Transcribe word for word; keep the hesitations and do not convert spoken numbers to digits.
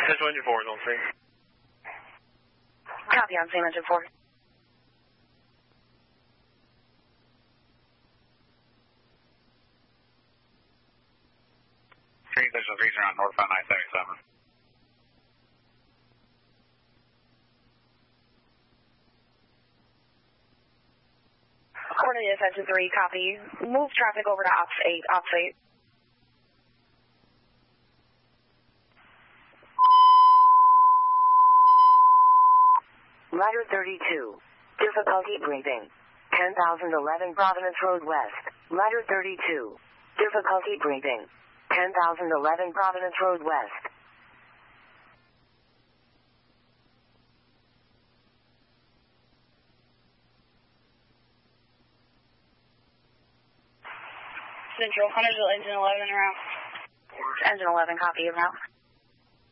Central Engine four is on scene. Copy on scene, Engine four. Green Station three on northbound nine seventy-seven. Cornelius Engine three, copy. Move traffic over to Ops eight, Ops eight. Ladder thirty-two. Difficulty breathing. ten thousand eleven Providence Road West. Ladder thirty-two. Difficulty breathing. ten thousand eleven Providence Road West. Central, Huntersville, Engine eleven, around. Engine eleven, copy, around.